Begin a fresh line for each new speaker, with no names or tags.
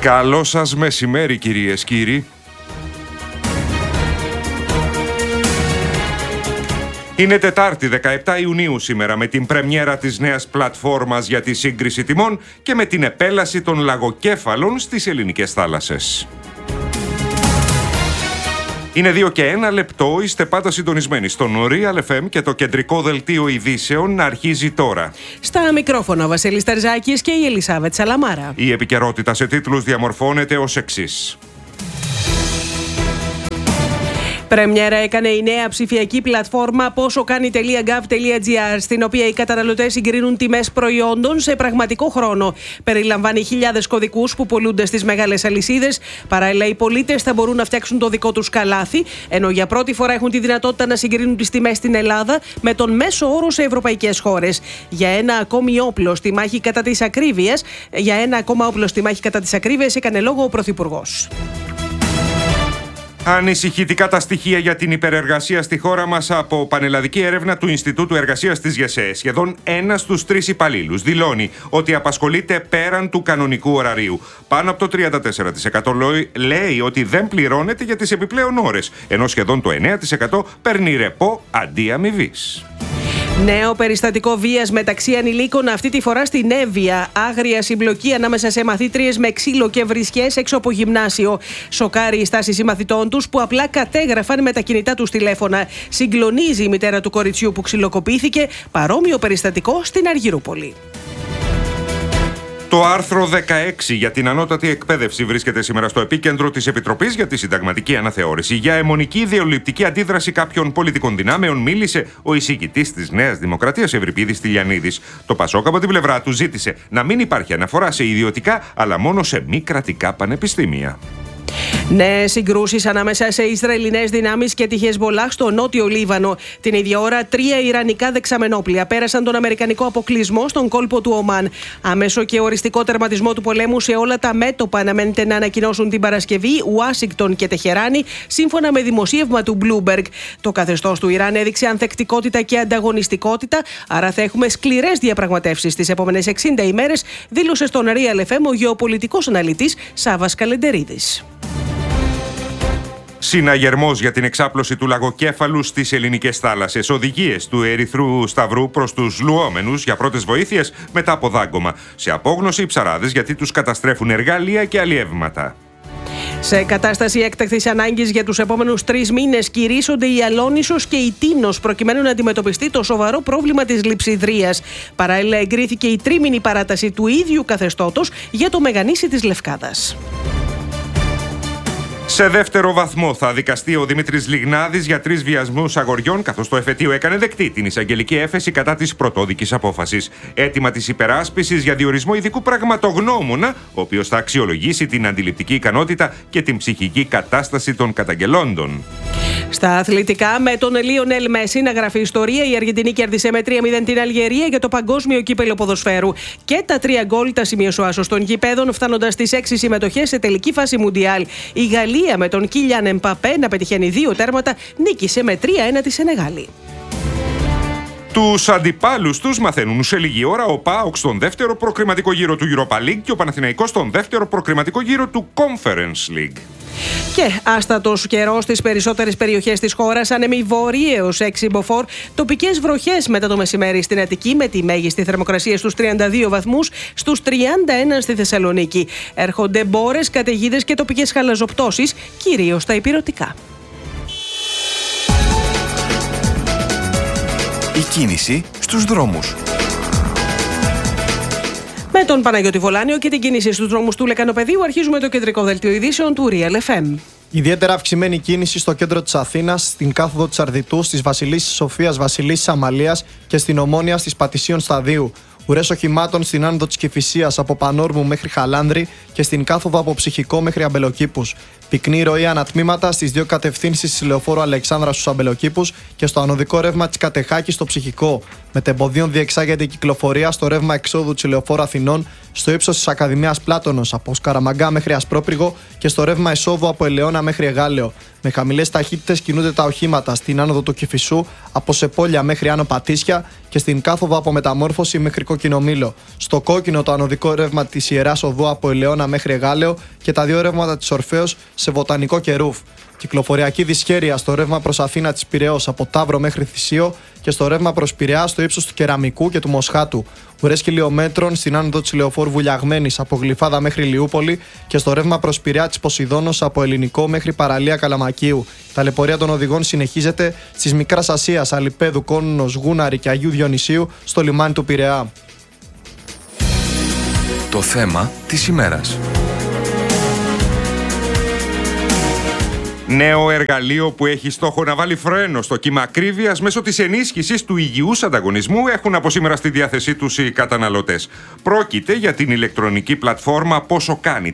Καλό σας μεσημέρι, κυρίες, κύριοι. Είναι Τετάρτη 17 Ιουνίου σήμερα, με την πρεμιέρα της νέας πλατφόρμας για τη σύγκριση τιμών και με την επέλαση των λαγοκέφαλων στις ελληνικές θάλασσες. Είναι 2 και 1 λεπτό, είστε πάντα συντονισμένοι στον Real FM και το κεντρικό δελτίο ειδήσεων αρχίζει τώρα.
Στα μικρόφωνα ο Βασίλης Τερζάκης και η Ελισάβετ Σαλαμάρα.
Η επικαιρότητα σε τίτλους διαμορφώνεται ως εξής.
Πρεμιέρα έκανε η νέα ψηφιακή πλατφόρμα ποσοκάνει.gov.gr, στην οποία οι καταναλωτές συγκρίνουν τιμές προϊόντων σε πραγματικό χρόνο. Περιλαμβάνει χιλιάδες κωδικούς που πωλούνται στις μεγάλες αλυσίδες. Παράλληλα, οι πολίτες θα μπορούν να φτιάξουν το δικό τους καλάθι, ενώ για πρώτη φορά έχουν τη δυνατότητα να συγκρίνουν τις τιμές στην Ελλάδα με τον μέσο όρο σε ευρωπαϊκές χώρες. Για ένα ακόμα όπλο στη μάχη κατά της ακρίβειας έκανε λόγο ο Πρωθυπουργός.
Ανησυχητικά τα στοιχεία για την υπερεργασία στη χώρα μας από πανελλαδική έρευνα του Ινστιτούτου Εργασίας της ΓΕΣΕ. Σχεδόν 1 στους 3 υπαλλήλους δηλώνει ότι απασχολείται πέραν του κανονικού ωραρίου. Πάνω από το 34% λέει ότι δεν πληρώνεται για τις επιπλέον ώρες, ενώ σχεδόν το 9% παίρνει ρεπό αντί αμοιβής.
Νέο περιστατικό βίας μεταξύ ανηλίκων, αυτή τη φορά στην Εύβοια. Άγρια συμπλοκή ανάμεσα σε μαθήτριες με ξύλο και βρισιές έξω από γυμνάσιο. Σοκάρει η στάση συμμαθητών τους που απλά κατέγραφαν με τα κινητά τους τηλέφωνα. Συγκλονίζει η μητέρα του κοριτσιού που ξυλοκοπήθηκε. Παρόμοιο περιστατικό στην Αργυρούπολη.
Το άρθρο 16 για την ανώτατη εκπαίδευση βρίσκεται σήμερα στο επίκεντρο της Επιτροπής για τη Συνταγματική Αναθεώρηση. Για αιμονική ιδεολειπτική αντίδραση κάποιων πολιτικών δυνάμεων μίλησε ο εισηγητής της Νέας Δημοκρατίας, Ευρυπίδης Τηλιανίδης. Το Πασόκ από την πλευρά του ζήτησε να μην υπάρχει αναφορά σε ιδιωτικά, αλλά μόνο σε μη κρατικά πανεπιστήμια.
Νέες συγκρούσεις ανάμεσα σε Ισραηλινές δυνάμεις και τη Χεσμολάχ στο νότιο Λίβανο. Την ίδια ώρα, 3 ιρανικά δεξαμενόπλια πέρασαν τον αμερικανικό αποκλεισμό στον κόλπο του Ομάν. Άμεσο και οριστικό τερματισμό του πολέμου σε όλα τα μέτωπα αναμένεται να ανακοινώσουν την Παρασκευή Ουάσιγκτον και Τεχεράνη, σύμφωνα με δημοσίευμα του Bloomberg. Το καθεστώς του Ιράν έδειξε ανθεκτικότητα και ανταγωνιστικότητα, άρα θα έχουμε σκληρές διαπραγματεύσεις τις επόμενες 60 ημέρες, δήλωσε στον Real FM ο γεωπολιτικός αναλυτής Σάββας Καλεντερίδης.
Συναγερμός για την εξάπλωση του λαγοκέφαλου στις ελληνικές θάλασσες. Οδηγίες του Ερυθρού Σταυρού προς τους λουόμενους για πρώτες βοήθειες μετά από δάγκωμα. Σε απόγνωση οι ψαράδες γιατί τους καταστρέφουν εργαλεία και αλλιεύματα.
Σε κατάσταση έκτακτης ανάγκης για τους επόμενους 3 μήνες κηρύσσονται η Αλόνισσος και η Τίνος προκειμένου να αντιμετωπιστεί το σοβαρό πρόβλημα της λειψιδρίας. Παράλληλα, εγκρίθηκε η τρίμηνη παράταση του ίδιου καθεστώτος για το μεγανήσι της Λευκάδας.
Σε δεύτερο βαθμό θα δικαστεί ο Δημήτρης Λιγνάδης για 3 βιασμούς αγοριών, καθώς το εφετείο έκανε δεκτή την εισαγγελική έφεση κατά της πρωτόδικης απόφασης. Αίτημα της υπεράσπισης για διορισμό ειδικού πραγματογνώμονα, ο οποίος θα αξιολογήσει την αντιληπτική ικανότητα και την ψυχική κατάσταση των καταγγελόντων.
Στα αθλητικά, με τον Λίονελ Μέση να γράφει ιστορία, η Αργεντινή κέρδισε με 3-0 την Αλγερία για το παγκόσμιο κύπελλο ποδοσφαίρου. Και τα 3 γκολ τα σημείωσε ο άσος των γηπέδων, φτάνοντας στις 6 συμμετοχές σε τελική φάση Μουντιάλ. Η Γαλλία, με τον Κίλιαν Εμπαπέ να πετυχαίνει 2 τέρματα, νίκησε με 3-1 τη Σενεγάλη.
Τους αντιπάλους τους μαθαίνουν σε λίγη ώρα ο ΠΑΟΚ στον δεύτερο προκριματικό γύρο του Europa League και ο Παναθηναϊκός στον δεύτερο προκριματικό γύρο του Conference League.
Και άστατος καιρός στις περισσότερες περιοχές της χώρας, άνεμοι βόρειεως 6 μποφόρ, τοπικές βροχές μετά το μεσημέρι στην Αττική, με τη μέγιστη θερμοκρασία στους 32 βαθμούς, στους 31 στη Θεσσαλονίκη. Έρχονται μπόρες, καταιγίδες και τοπικές χαλαζοπτώσεις, κυρίως στα ηπειρωτικά.
Η κίνηση στους δρόμους.
Με τον Παναγιώτη Βολάνιο και την κίνηση στους δρόμους του Λεκανοπεδίου, αρχίζουμε το κεντρικό δελτίο ειδήσεων του Real FM.
Ιδιαίτερα αυξημένη κίνηση στο κέντρο της Αθήνας, στην κάθοδο της Αρδιτού, στις Βασιλίσσης Σοφίας, Βασιλίσσης Αμαλίας και στην Ομόνια στις Πατησίων Σταδίου. Ουρές οχημάτων στην άνοδο της Κηφισίας από Πανόρμου μέχρι Χαλάνδρη και στην κάθοδο από Ψυχικό μέχρι Αμπελοκήπους. Πυκνή ροή ανατμήματα στις 2 κατευθύνσεις της λεωφόρου Αλεξάνδρα στους Αμπελοκήπους και στο ανωδικό ρεύμα της Κατεχάκης στο Ψυχικό. Μετεμποδίων διεξάγεται η κυκλοφορία στο ρεύμα εξόδου της λεωφόρου Αθηνών στο ύψος της Ακαδημίας Πλάτωνος από Σκαραμαγκά μέχρι Ασπρόπυργο και στο ρεύμα εσόδου από Ελαιώνα μέχρι Εγάλεο. Με χαμηλές ταχύτητες κινούνται τα οχήματα στην άνοδο του Κηφισού από Σεπόλια μέχρι Άνω Πατήσια και στην κάθοδο από Μεταμόρφωση μέχρι Κοκκινομήλο. Στο κόκκινο το ανωδικό ρεύμα της Ιεράς Οδού από Ελαιώνα μέχρι Εγάλεο και τα δύο ρεύματα της Ορφέως σε Βοτανικό και Ρούφ. Κυκλοφοριακή δυσχέρεια στο ρεύμα προς Αθήνα της Πειραιώς από Ταύρο μέχρι Θησίο και στο ρεύμα προς Πειραιά στο ύψος του Κεραμικού και του Μοσχάτου. Ουρές χιλιόμετρων στην άνοδο της Λεωφόρου Βουλιαγμένης από Γλυφάδα μέχρι Λιούπολη και στο ρεύμα προς Πειραιά της Ποσειδώνος από Ελληνικό μέχρι Παραλία Καλαμακίου. Η ταλαιπωρία των οδηγών συνεχίζεται στις Μικράς Ασίας, Αλιπέδου, Κόννος, Γούναρη και Αγίου Διονυσίου στο λιμάνι του Πειραιά.
Το θέμα της ημέρας.
Νέο εργαλείο που έχει στόχο να βάλει φρένο στο κύμα ακρίβειας μέσω της ενίσχυσης του υγιούς ανταγωνισμού έχουν από σήμερα στη διάθεσή τους οι καταναλωτές. Πρόκειται για την ηλεκτρονική πλατφόρμα Πόσο Κάνει,